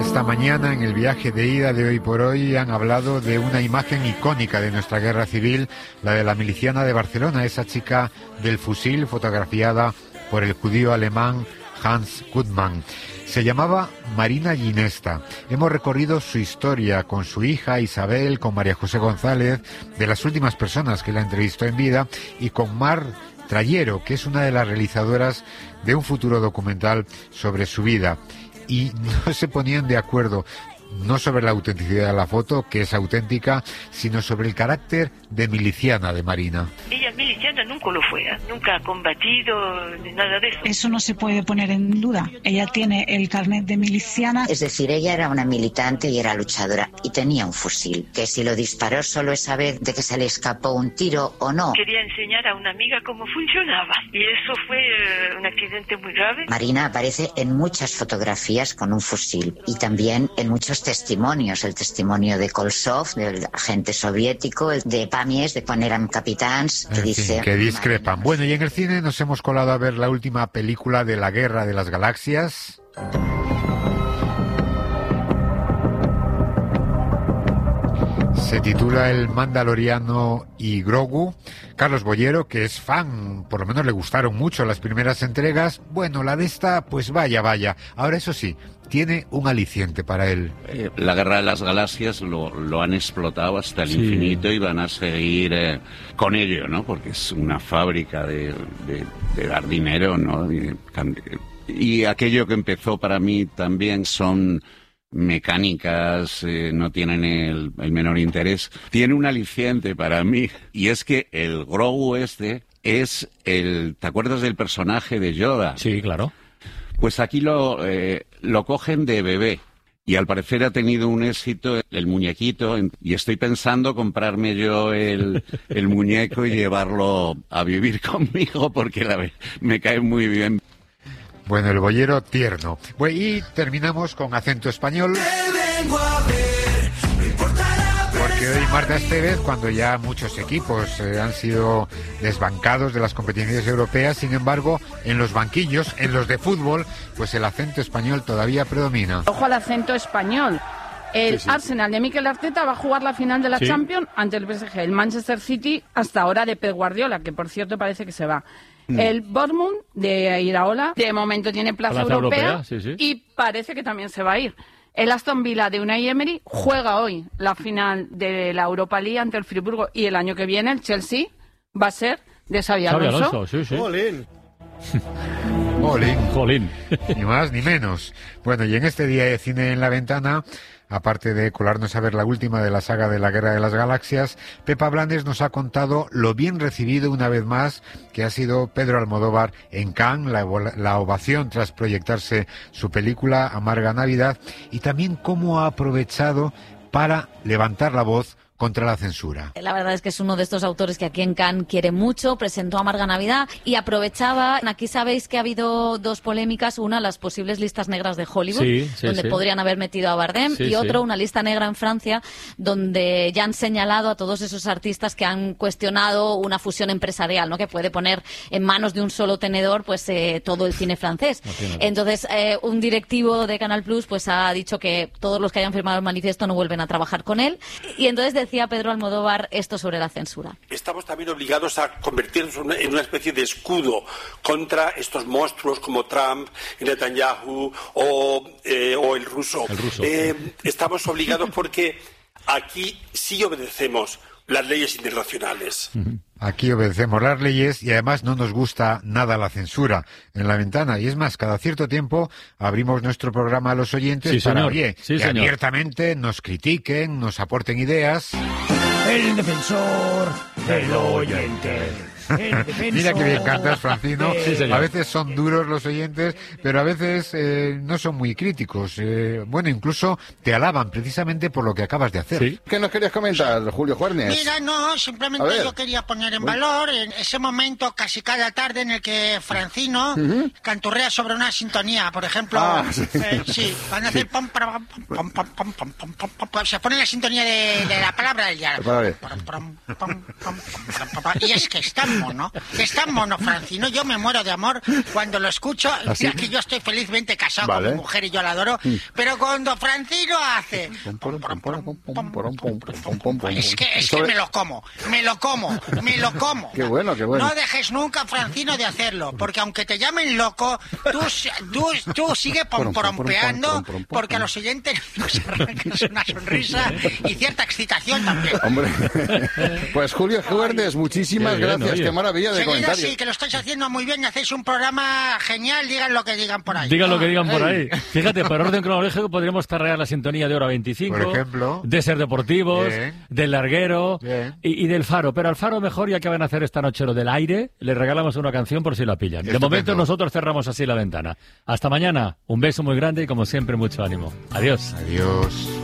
Esta mañana, en el viaje de ida de Hoy por Hoy, han hablado de una imagen icónica de nuestra guerra civil, la de la miliciana de Barcelona, esa chica del fusil fotografiada por el judío alemán Hans Gutmann. Se llamaba Marina Ginesta. Hemos recorrido su historia con su hija Isabel, con María José González, de las últimas personas que la entrevistó en vida, y con Mar Trayero, que es una de las realizadoras de un futuro documental sobre su vida. Y no se ponían de acuerdo, no sobre la autenticidad de la foto, que es auténtica, sino sobre el carácter de miliciana de Marina. Ella miliciana nunca lo fue, nunca ha combatido ni nada de eso. Eso no se puede poner en duda. Ella tiene el carnet de miliciana. Es decir, ella era una militante y era luchadora y tenía un fusil, que si lo disparó solo esa vez de que se le escapó un tiro o no. Quería enseñar a una amiga cómo funcionaba y eso fue un accidente muy grave. Marina aparece en muchas fotografías con un fusil y también en muchos testimonios, el testimonio de Kolsov, del agente soviético, el de Pamies, de cuando eran capitáns, que dice... que discrepan. Marina. Bueno, y en el cine nos hemos colado a ver la última película de la Guerra de las Galaxias. Se titula El Mandaloriano y Grogu. Carlos Bollero, que es fan, por lo menos le gustaron mucho las primeras entregas. Bueno, la de esta, pues vaya. Ahora, eso sí, tiene un aliciente para él. La Guerra de las Galaxias lo han explotado hasta el infinito y van a seguir con ello, ¿no? Porque es una fábrica de dar dinero, ¿no? Y aquello que empezó para mí también son mecánicas, no tienen el menor interés. Tiene un aliciente para mí, y es que el Grogu este es el... ¿Te acuerdas del personaje de Yoda? Sí, claro. Pues aquí lo cogen de bebé. Y al parecer ha tenido un éxito el muñequito, y estoy pensando comprarme yo el muñeco y llevarlo a vivir conmigo, porque me cae muy bien. Bueno, el boyero tierno. Bueno, y terminamos con acento español. Porque hoy Marta Estevez, cuando ya muchos equipos han sido desbancados de las competiciones europeas, sin embargo, en los banquillos, en los de fútbol, pues el acento español todavía predomina. Ojo al acento español. El Arsenal de Mikel Arteta va a jugar la final de la Champions ante el PSG. El Manchester City, hasta ahora de Pep Guardiola, que por cierto parece que se va. El Bournemouth de Iraola, de momento tiene plaza europea y parece que también se va a ir. El Aston Villa de Unai Emery juega hoy la final de la Europa League ante el Friburgo, y el año que viene el Chelsea va a ser de Xabi Alonso. ¡Jolín! Jolín. Ni más ni menos. Bueno, y en este día de Cine en la Ventana, aparte de colarnos a ver la última de la saga de la Guerra de las Galaxias, Pepa Blanes nos ha contado lo bien recibido una vez más que ha sido Pedro Almodóvar en Cannes, la ovación tras proyectarse su película Amarga Navidad, y también cómo ha aprovechado para levantar la voz contra la censura. La verdad es que es uno de estos autores que aquí en Cannes quiere mucho, presentó Amarga Navidad y aprovechaba, aquí sabéis que ha habido dos polémicas, una, las posibles listas negras de Hollywood, donde podrían haber metido a Bardem, y otro, una lista negra en Francia, donde ya han señalado a todos esos artistas que han cuestionado una fusión empresarial, ¿no? Que puede poner en manos de un solo tenedor pues todo el cine francés. Entonces, un directivo de Canal Plus pues ha dicho que todos los que hayan firmado el manifiesto no vuelven a trabajar con él, y entonces decía Pedro Almodóvar esto sobre la censura. Estamos también obligados a convertirnos en una especie de escudo contra estos monstruos como Trump, Netanyahu o el ruso. Estamos obligados porque aquí sí obedecemos las leyes internacionales. Aquí obedecemos las leyes y además no nos gusta nada la censura en la ventana. Y es más, cada cierto tiempo abrimos nuestro programa a los oyentes para, que abiertamente nos critiquen, nos aporten ideas. El defensor del oyente. Mira que bien cantas, Francino. A veces son duros los oyentes, pero a veces no son muy críticos. Bueno, incluso te alaban precisamente por lo que acabas de hacer. ¿Qué nos querías comentar, Julio Juárez? Mira, no, simplemente yo quería poner en valor en ese momento casi cada tarde en el que Francino canturrea sobre una sintonía, por ejemplo. Van a hacer se pone la sintonía de la palabra del diálogo. Y es que están mono. Es tan mono, Francino. Yo me muero de amor cuando lo escucho. Mira que yo estoy felizmente casado con mi mujer y yo la adoro. Pero cuando Francino hace... Es que me lo como. Qué bueno. No dejes nunca, Francino, de hacerlo. Porque aunque te llamen loco, tú sigue pomporompeando, porque a los oyentes nos arrancas una sonrisa y cierta excitación también. Hombre, pues Julio Juernes, muchísimas gracias. Oye. Qué maravilla de comentario. Sí, que lo estáis haciendo muy bien, hacéis un programa genial, digan lo que digan por ahí. Digan lo que digan por ahí. Fíjate, por orden cronológico podríamos tarrear la sintonía de Hora 25, por ejemplo, de Ser Deportivos, del Larguero y del Faro. Pero al Faro mejor, ya que van a hacer esta noche lo del aire, le regalamos una canción por si la pillan. De momento nosotros cerramos así la ventana. Hasta mañana, un beso muy grande y como siempre mucho ánimo. Adiós. Adiós.